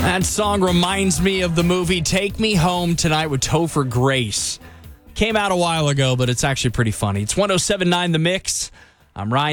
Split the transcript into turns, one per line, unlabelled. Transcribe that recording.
That song reminds me of the movie Take Me Home Tonight with Topher Grace. Came out a while ago, but it's actually pretty funny. It's 107.9 The Mix. I'm Ryan.